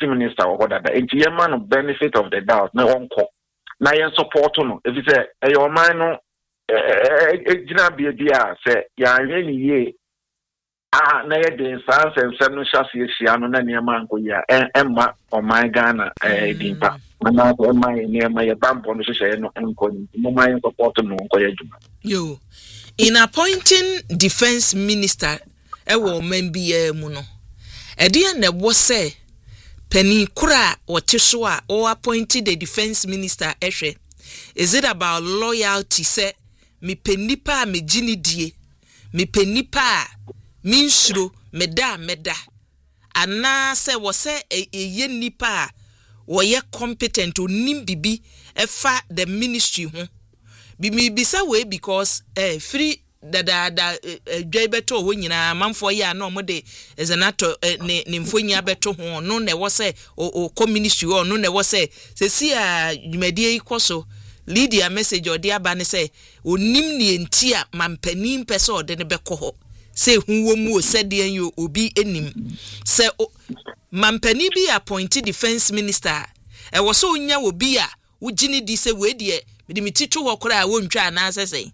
deputy minister or whatever. And the man of benefit of the doubt, no one call. Now you support no. If you say your man no, it be a dear say ya any year. Na ye den sans and seven chassis no na near man go ya Emma or my Ghana dimpa. Na my near my bump on the say no enko. No my support no ko ya juma. Yo. In appointing defense minister ewo membie mu no. Edia na wo say Penny Kura or Tishwa or appointed the defense minister Eshe. Is it about loyalty? Say me penipa me jini die. Me penipa minshro meda. Ana se wo say ye nipa wo ye competent o nim bibi efa the ministry ho. Bi me bisa we because free da dwebeto ho nyina manfo ya na omode ezenato ne mfonya beto ho no ne wo say o ministry ho no ne wo say sesi a dwumadie ikoso Lydia message odi aba ne say onim ne entia mampanim pese ode ne beko ho say huwo mu o sede an obi enim say mampani bi appointed defense minister e wo so onya obi a wugini di say we de medimititu ho kora a wontwa na asese.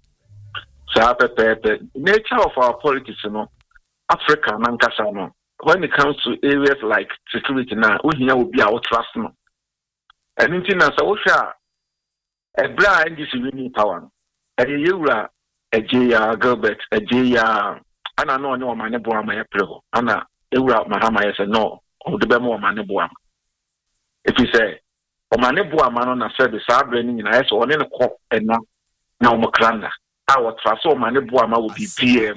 The nature of our politics, Africa and Nankasa, when it comes to areas like security now, we here will be our trust. And in Tinasa, a blind is winning power. A Yura, a Jaya Gilbert, a Jaya, and I know my neighbor, my apple, and a Ura Mahama said no, or the Bemo Manabuam. If you say, or my neighbor, man on a service, I'm bringing in a or in a court and now Makranda. Our traso Manebuama will be PM.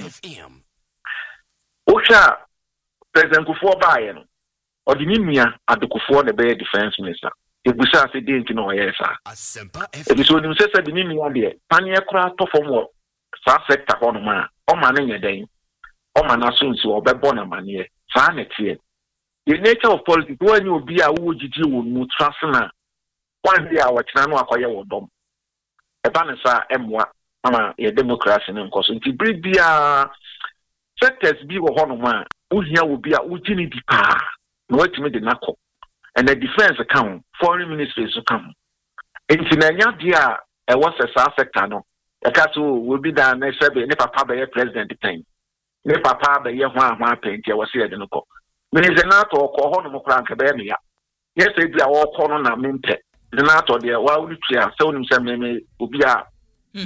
Osha, President Kufuor Bayen, or the Nimia at the Kufuor the Bay Defense Minister. If we say didn't know, yes, sir. If you should say the Nimia there, Pania Kra to form what? Sa sector on man, or manning a day, or manasun or Bebona mania, sanity. The nature of politics, when you be a wood, you will trust na. One day our channel acquire with them. A banasa M1. A democracy and cause until bring the sectors be one who here will be a Ujini Dipa, no to make the knuckle, and the defense account, foreign ministries will come. In Tinanya, dear, I was a South sector, no, a castle will be done next Saturday, never papa by a president detained. Never papa by a one paint, I was here at the Noco. Minister Nato or Cohono Academia. Yes, they be all corner and mint. The Nato, dear, why would you have told himself, will be a but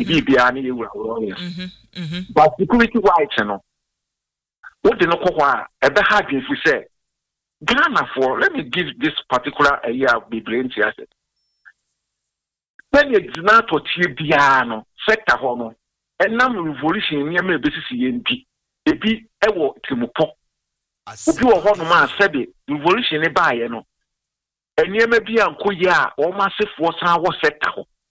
security wise, what the no a bad if we say Ghana for let me give this particular year be brain asset. When you do not to Tibiano, sector hono, and now revolution near me basis ENP, a be ewo Timupo. If you are one man said revolution a buy, and near me be uncle ya or massive was our sector.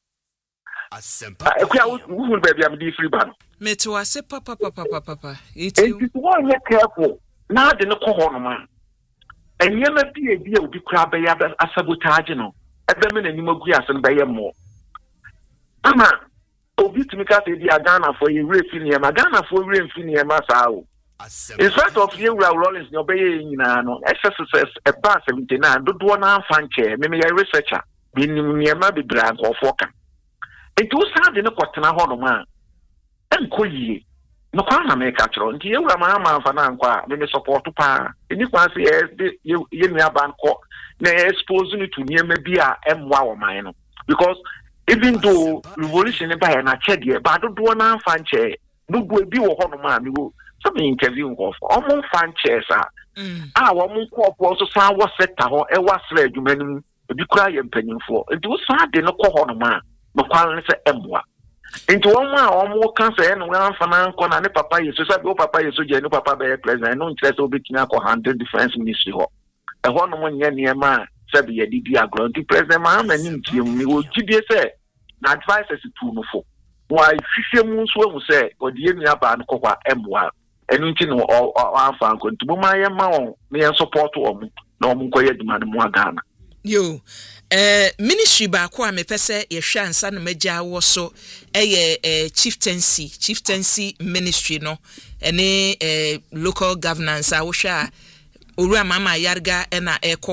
Who will be a free ban? Me to say, Papa. It is one careful. Now the no corner man. And you may be a deal will be crab a sabotage, at the minute you more grass and buy more. Ama, Obi to make out the Ghana for you, Rafinia, Ghana for Rafinia, Masao. In fact, of you, Rollins, no baying, SSS, a bar 79, don't want to find chair, maybe a researcher, being near Mabby Brand or Fokker. It was hard in a quarter of man. And Koyi, no corner make a tron, dear Ramama Fananqua, then support to pa. And you can see you near Banco, they expose you to near maybe a M1 mine. Because even though revolution by an achedi, but I don't want to find chair, no will be a man, you some interview of almost fan chairs. Our moon corp also saw what set a was red, you mean, be crying penny for. It was hard in a corner man. No quality emwa. Into one more cancer and one fanan con and papa is so papa is so no papa by president, no interest will be to 100 defense ministry. A 1 year man said the DD ground to president man and you will GBS advice as to no for. Why Fisher Moons will say, or the Yenia Ban Copa M1 and you know our fan going to my amount, me and support to no Munkoya demand more Ghana. Yo. Ministry ba kwa me pese ye hwa ansa na magya wo so chieftaincy ministry no ene local governance a wo hwa owura mama yarga na